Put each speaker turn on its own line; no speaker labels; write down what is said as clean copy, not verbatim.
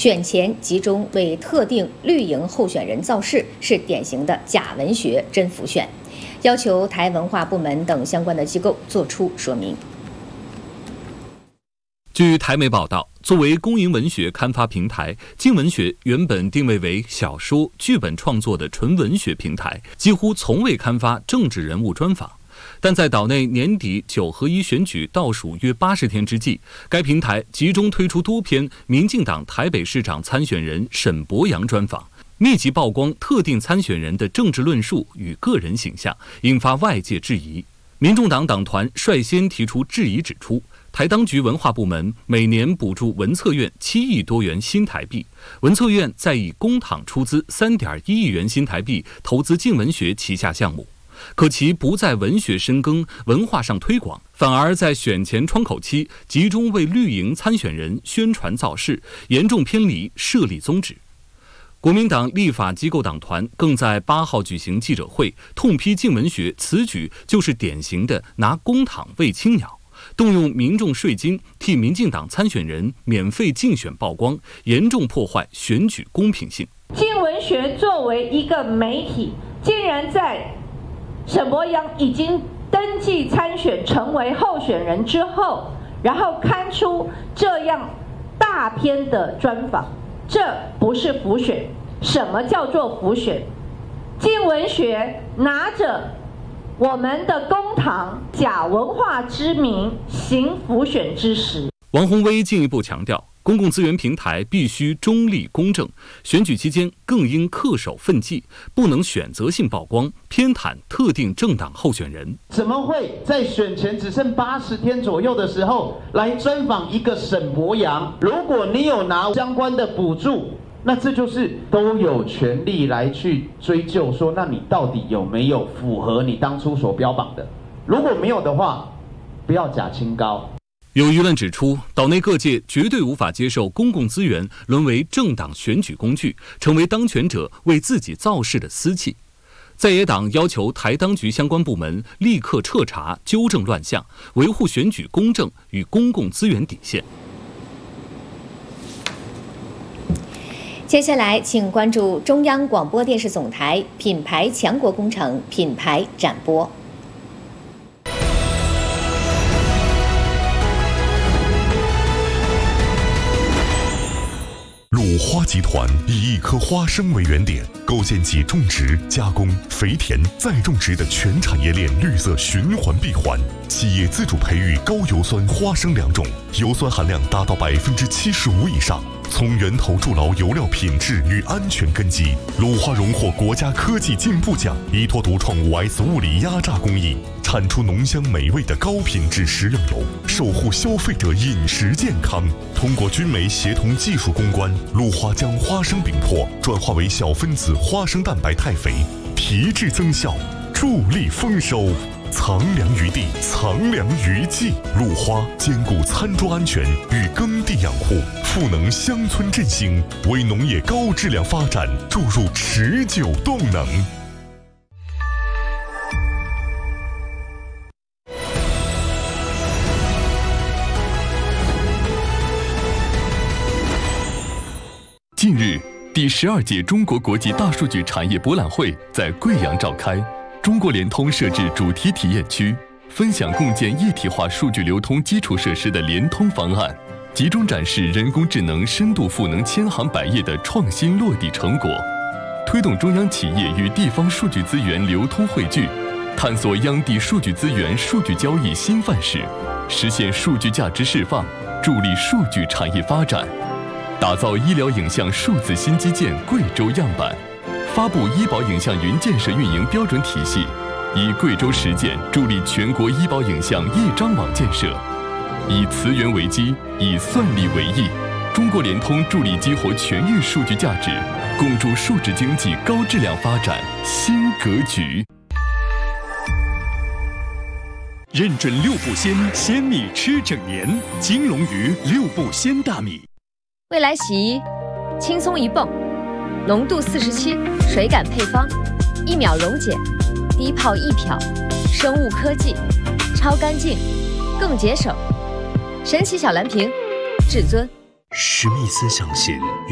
选前集中为特定绿营候选人造势，是典型的假文学真浮选，要求台文化部门等相关的机构作出说明。
据台媒报道，作为公营文学刊发平台，静文学原本定位为小说、剧本创作的纯文学平台，几乎从未刊发政治人物专访。但在岛内年底9合1选举倒数约80天之际，该平台集中推出多篇民进党台北市长参选人沈伯洋专访，密集曝光特定参选人的政治论述与个人形象，引发外界质疑。民众党党团率先提出质疑，指出台当局文化部门每年补助文策院7亿多元新台币，文策院再以公帑出资3.1亿元新台币投资静文学旗下项目，可其不在文学深耕、文化上推广，反而在选前窗口期集中为绿营参选人宣传造势，严重偏离设立宗旨。国民党立法机构党团更在8号举行记者会，痛批静文学此举就是典型的拿公帑喂青鸟，动用民众税金替民进党参选人免费竞选曝光，严重破坏选举公平性。
静文学作为一个媒体，竟然在沈伯洋已经登记参选成为候选人之后，然后刊出这样大篇的专访，这不是浮选。什么叫做浮选？静文学拿着我们的公帑，假文化之名，行浮选之实。
王宏威进一步强调，公共资源平台必须中立公正，选举期间更应恪守分际，不能选择性曝光，偏袒特定政党候选人。
怎么会在选前只剩80天左右的时候来专访一个沈伯洋？如果你有拿相关的补助，那这就是都有权利来去追究说，那你到底有没有符合你当初所标榜的？如果没有的话，不要假清高。
有舆论指出，岛内各界绝对无法接受公共资源沦为政党选举工具，成为当权者为自己造势的私器。在野党要求台当局相关部门立刻彻查、纠正乱象，维护选举公正与公共资源底线。
接下来，请关注中央广播电视总台品牌强国工程品牌展播。
鲁花集团以1颗花生为原点，构建起种植、加工、肥田、再种植的全产业链绿色循环闭环。企业自主培育高油酸花生2种，油酸含量达到75%以上。从源头筑牢油料品质与安全根基，鲁花荣获国家科技进步奖，依托独创5S 物理压榨工艺，产出浓香美味的高品质食用油，守护消费者饮食健康。通过菌媒协同技术攻关，鲁花将花生饼粕转化为小分子花生蛋白肽肥，提质增效，助力丰收。藏粮于地，藏粮于技。鲁花兼顾餐桌安全与耕地养护，赋能乡村振兴，为农业高质量发展注入持久动能。
近日，第12届中国国际大数据产业博览会在贵阳召开。中国联通设置主题体验区，分享共建一体化数据流通基础设施的联通方案，集中展示人工智能深度赋能千行百业的创新落地成果，推动中央企业与地方数据资源流通汇聚，探索央地数据资源数据交易新范式，实现数据价值释放，助力数据产业发展，打造医疗影像数字新基建贵州样板。发布医保影像云建设运营标准体系，以贵州实践助力全国医保影像一张网建设，以词源为基，以算力为翼。中国联通助力激活全域数据价值，共筑数字经济高质量发展新格局。
认准6步鲜，鲜米吃整年。金龙鱼6步鲜大米。
未来洗衣，轻松一泵。浓度47，水感配方，1秒溶解，低泡易漂，生物科技，超干净，更节省。神奇小蓝瓶，至尊。
史密斯相信